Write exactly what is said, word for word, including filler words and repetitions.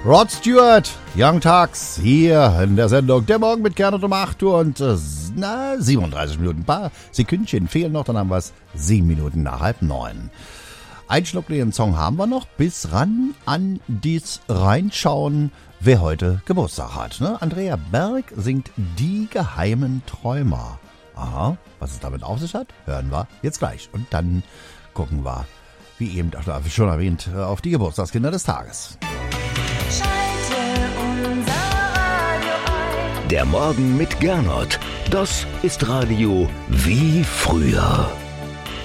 Rod Stewart, Young Turks, hier in der Sendung Der Morgen mit Gernot um acht Uhr und äh, na, siebenunddreißig Minuten. Ein paar Sekündchen fehlen noch, dann haben wir es sieben Minuten nach halb neun. Ein schnuckligen Song haben wir noch, bis ran an dies reinschauen, wer heute Geburtstag hat. Ne? Andrea Berg singt Die geheimen Träumer. Aha, was es damit auf sich hat, hören wir jetzt gleich. Und dann gucken wir, wie eben schon erwähnt, auf die Geburtstagskinder des Tages. Der Morgen mit Gernot. Das ist Radio wie früher.